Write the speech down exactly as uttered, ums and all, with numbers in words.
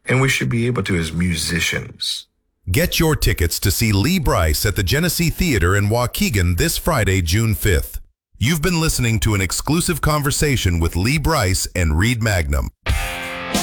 And we should be able to as musicians. Get your tickets to see Lee Brice at the Genesee Theater in Waukegan this Friday, June fifth. You've been listening to an exclusive conversation with Lee Brice and Reed Magnum.